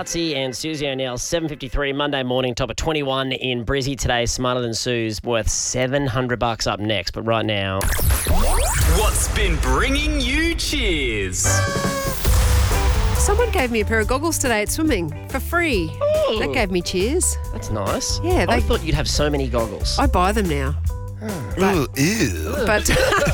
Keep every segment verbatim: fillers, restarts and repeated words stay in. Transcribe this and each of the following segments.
Bartsy and Susie O'Neill, seven fifty-three, Monday morning, top of twenty-one in Brizzy today. Smarter Than Sue's worth seven hundred bucks up next, but right now... What's been bringing you cheers? Someone gave me a pair of goggles today at swimming for free. Ooh. That gave me cheers. That's nice. Yeah, I they- thought you'd have so many goggles. I buy them now. Ooh, ew. But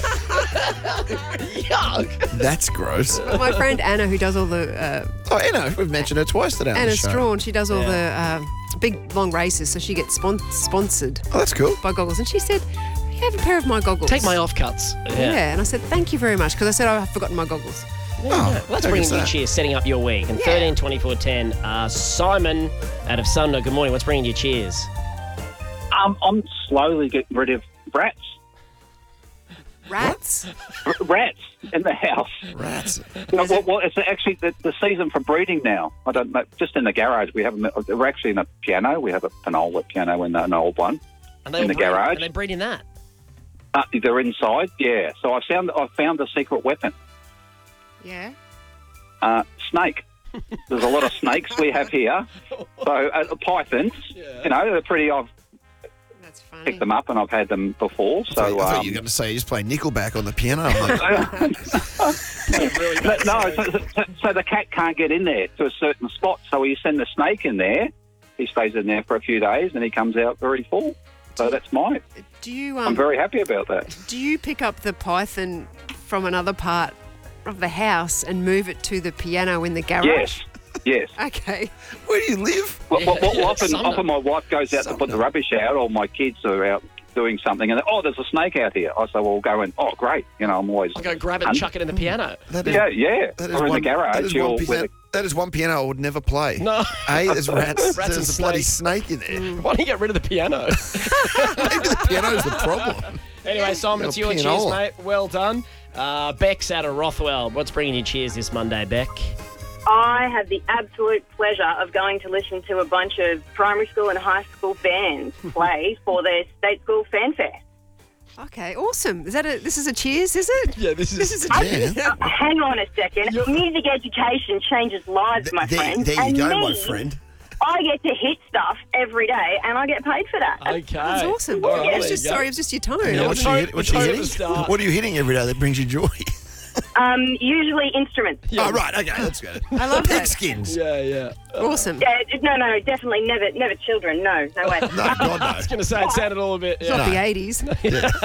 Yuck. That's gross. my friend Anna, who does all the... Uh, Oh, Anna, we've mentioned her twice today on Anna the show. Strawn, she does all the uh, big, long races, so she gets spon- sponsored Oh, that's cool. by goggles. And she said, you have a pair of my goggles. Take my offcuts. Yeah. and I said, thank you very much, because I said, oh, I've forgotten my goggles. There you Oh, go. Well, that's how bringing good's you that? cheers, setting up your week. And Yeah. thirteen twenty-four ten, uh, Simon out of Sunda. Good morning. What's bringing you cheers? Um, I'm slowly getting rid of rats. Rats? R- rats in the house. Rats. You know, well, well, it's actually the, the season for breeding now. I don't know. Just in the garage, we have them. We're actually in a piano. We have a Panola piano in an old one. And they In all the breed- garage? And they're breeding that. Uh, they're inside. Yeah. So I found I found the secret weapon. Yeah. Uh, snake. There's a lot of snakes we have here. So uh, pythons. You know, they're pretty. I've That's funny. picked them up and I've had them before. I thought, So I thought um, you were going to say you just play Nickelback on the piano. I'm like, But no, so, so, so the cat can't get in there to a certain spot. So you send the snake in there. He stays in there for a few days and he comes out very full. So that's mine. Do you I'm um, very happy about that. do you pick up the python from another part of the house and move it to the piano in the garage? Yes, yes. Okay. where do you live? Well, well, well, yeah, often, Sumner. often my wife goes out to put the rubbish out, or my kids are out doing something, and oh, there's a snake out here. I say, well, we'll go in. Oh, great. You know, I'm always. I'll go grab it and chuck it in the piano. That is, Yeah, yeah. that is Or in one, the garage. that is you'll- one with piano, a- that is one piano I would never play. No. A, there's rats. Rats there's and a bloody snakes. snake in there. Why don't you get rid of the piano? Maybe the piano's the problem. Anyway, Simon, it's your cheers, Pianola. mate. Well done. Uh, Beck's out of Rothwell. What's bringing you cheers this Monday, Beck? I had the absolute pleasure of going to listen to a bunch of primary school and high school bands play for their state school fanfare. Okay, awesome. Is that a, this is a cheers, is it? Yeah, this is... This is a Yeah. cheers. Hang on a second. Music education changes lives, my there, friend. there you and go, me, my friend. I get to hit stuff every day, and I get paid for that. Okay. That's awesome. All right, it was there just you go. sorry, it was just your tone. You know, Yeah, what's the you tone- hit- what's the you tone of the hitting? start. What are you hitting every day that brings you joy? Um, usually instruments. Oh, right. Okay, that's good. I love that. Pigskins. Yeah, yeah. Awesome. Yeah, no, no, definitely never, never children. No, no way. No, God, no. I was going to say, it sounded all a bit... Yeah. Not No. the eighties. Not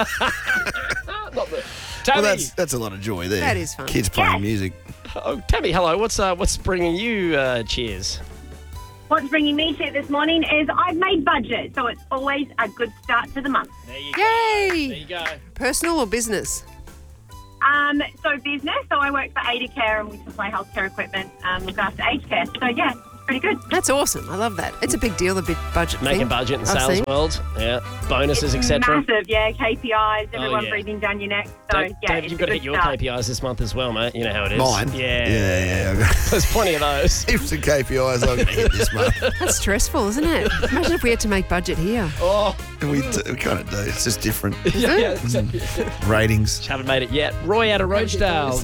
the... Tammy! Well, that's that's a lot of joy there. That is fun. Kids playing music. Oh, Tammy, hello. What's uh, what's bringing you uh, cheers? What's bringing me to this morning is I've made budget, so it's always a good start to the month. There you go. There Yay! you go. Personal or business? Um, so business, so I work for Ada Care and we supply healthcare equipment, um, look after aged care. So yeah, it's pretty good. That's awesome. I love that. It's a big deal, the big budget Make thing. a budget in I've sales seen. world. Yeah. Bonuses, It's et cetera. massive, yeah, K P Is, everyone yeah. breathing down your neck. So Dave, yeah, Dave it's you've a got to good hit your start. K P Is this month as well, mate. You know how it is. Mine? Yeah. Yeah, yeah. There's plenty of those. Heaps of K P Is I'm going to hit this month. That's stressful, isn't it? Imagine if we had to make budget here. Oh, We, d- we kind of do. It's just different. yeah, yeah. exactly. Ratings. Haven't made it yet. Roy out of Roachdale.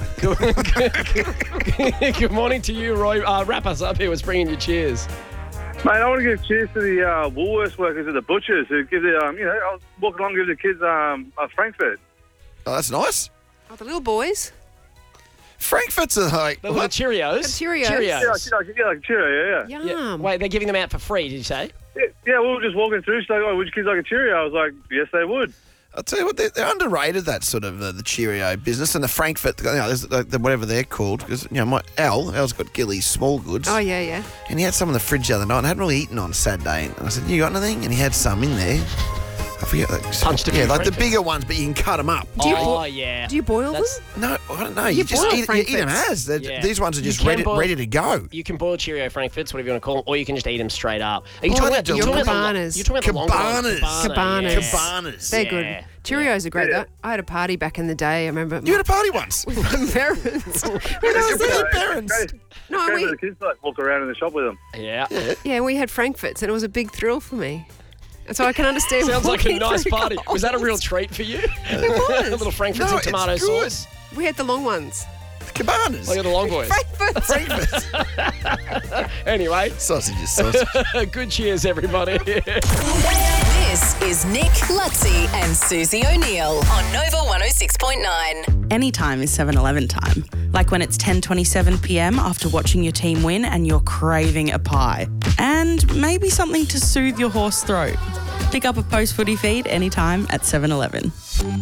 Good, good morning to you, Roy. Uh, wrap us up here. What's bringing you cheers? Mate, I want to give cheers to the uh, Woolworths workers at the butchers who give the, um, you know, I was walking along and give the kids um, a Frankfurt. Oh, that's nice. Oh, the little boys. Frankfurt's are like... The little what? Cheerios. Cheerios. Yeah, Cheerios. like, yeah, like Cheerio, yeah, yeah. Yeah. Yum. Wait, they're giving them out for free, did you say? yeah. Yeah, we were just walking through. She's like, oh, would your kids like a Cheerio? I was like, yes, they would. I'll tell you what, they're, they're underrated, that sort of uh, the Cheerio business and the Frankfurt, you know, there's, uh, the, whatever they're called. Because, you know, my Al, Al's got Gilly's small goods. Oh, yeah, yeah. And he had some in the fridge the other night and I hadn't really eaten on Saturday. And I said, you got anything? And he had some in there. I forget. Like, Punched a few Yeah, like the Frankfurts. bigger ones, but you can cut them up. Do you oh, bo- yeah. Do you boil That's- them? No, I don't know. You You, just boil eat, you eat them Frankfurts. as. They're- Yeah. These ones are You just can ready, boil- ready to go. You can boil Cheerio Frankfurts, whatever you want to call them, or you can just eat them straight up. Are you Oh, talking they're about, you're talking about the, Cabanas. you're talking about the longer ones? Cabanas. Cabana, Cabanas. yeah. Cabanas. They're Yeah. good. Cheerios are great. Yeah. I had a party back in the day. I remember. You had a party once. my parents. When I was Your little. parents. No, Go we, to the kids, like, walk around in the shop with them. Yeah. yeah, we had Frankfurts, and it was a big thrill for me. And so I can understand. Sounds like a walking nice through party. Was that a real Coles. treat for you? It a was. little Frankfurts No, and tomato it's good. sauce. We had the long ones. Cabanas. Look at the long boys. Frankfurts. Frankfurt. Anyway, Sausage is sausage. good cheers, everybody. This is Nick, Lutzi, and Susie O'Neill on Nova one oh six point nine. Anytime is seven eleven time. Like when it's ten twenty-seven p.m. after watching your team win and you're craving a pie. And maybe something to soothe your hoarse throat. Pick up a post-footy feed anytime at seven eleven.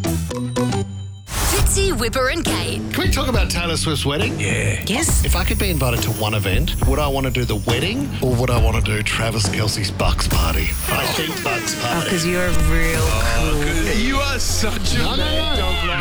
Fitzy, Whipper and Kate. Can we talk about Taylor Swift's wedding? Yeah. Yes. If I could be invited to one event, would I want to do the wedding or would I want to do Travis Kelce's Bucks party? I think Bucks party. Because you're real cool. You are such a No, no, no. mad dog.